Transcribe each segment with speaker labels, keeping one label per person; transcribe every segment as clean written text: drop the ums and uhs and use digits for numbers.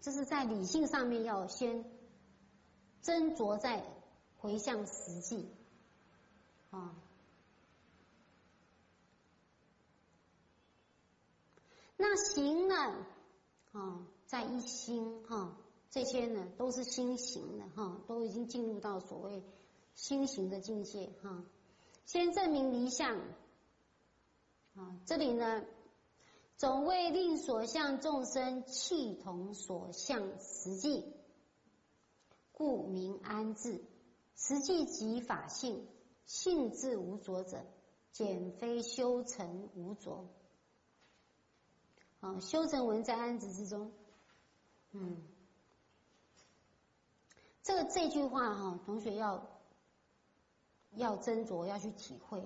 Speaker 1: 这是在理性上面要先斟酌在回向实际啊。那行呢在一心这些呢都是心行的都已经进入到所谓心行的境界先证明离相这里呢，总为令所相众生气同所相实际，故名安置。实际即法性，性质无着者，简非修成无着。修成文在安置之中。这句话同学要斟酌，要去体会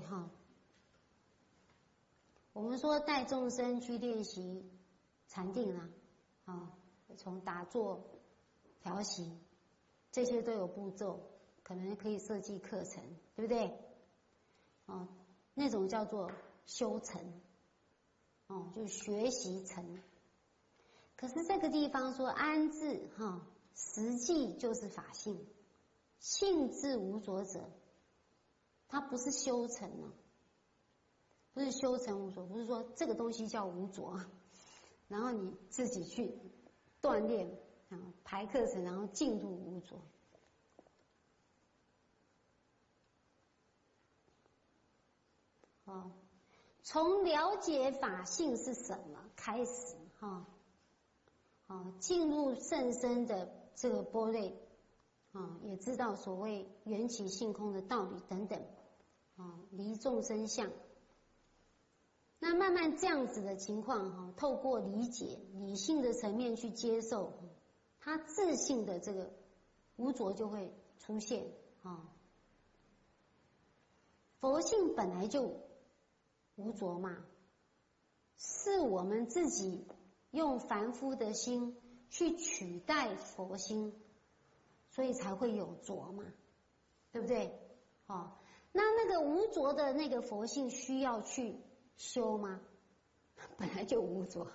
Speaker 1: 我们说带众生去练习禅定从打坐、调息，这些都有步骤，可能可以设计课程，对不对？那种叫做修成，就是学习成。可是这个地方说安置实际就是法性，性质无着者，它不是修成不是修成无着，不是说这个东西叫无着，然后你自己去锻炼排课程，然后进入无着。从了解法性是什么开始进入甚深的这个波类也知道所谓缘起性空的道理等等离众生相。那慢慢这样子的情况透过理解理性的层面去接受他自性的这个无着就会出现佛性本来就无着嘛，是我们自己用凡夫的心去取代佛心，所以才会有着嘛，对不对？那个无着的那个佛性需要去修吗？本来就无着。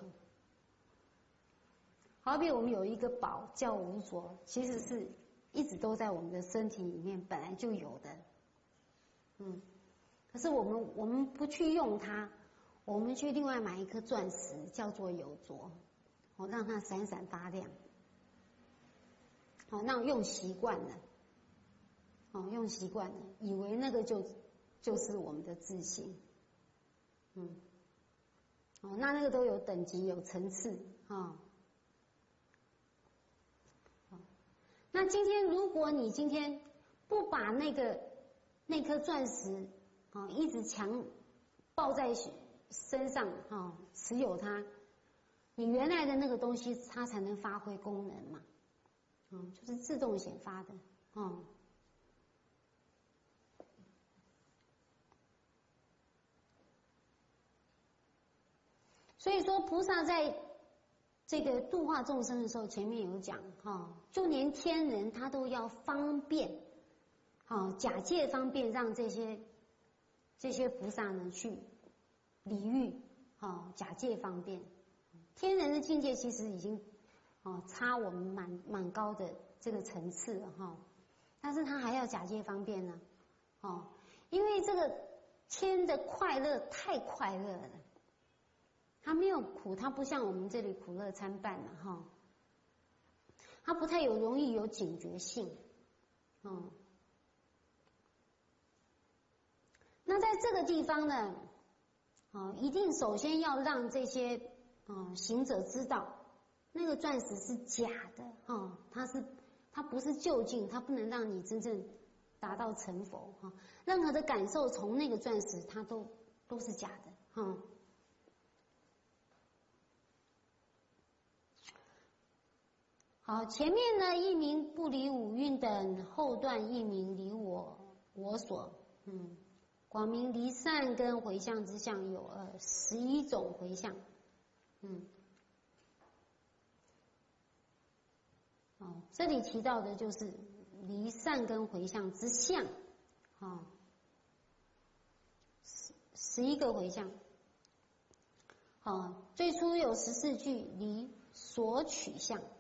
Speaker 1: 好比我们有一个宝叫无着，其实是一直都在我们的身体里面本来就有的。可是我们不去用它，我们去另外买一颗钻石叫做有着，让它闪闪发亮。那用习惯了，用习惯了，以为那个就是我们的自信。那个都有等级有层次那今天如果你今天不把那颗钻石一直强抱在身上持有它，你原来的那个东西它才能发挥功能嘛就是自动显发的所以说菩萨在这个度化众生的时候，前面有讲就连天人他都要方便假借方便，让这些菩萨呢去礼遇假借方便。天人的境界其实已经差我们蛮高的这个层次了但是他还要假借方便呢因为这个天的快乐太快乐了，他没有苦，他不像我们这里苦乐参半了他不太容易有警觉性那在这个地方呢一定首先要让这些行者知道那个钻石是假的它不是究竟，它不能让你真正达到成佛任何的感受从那个钻石它都是假的好，前面呢一名不离五蕴等，后段一名离我所广明离善根回向之相有11种回向这里提到的就是离善根回向之相11个回向最初有14句离所取相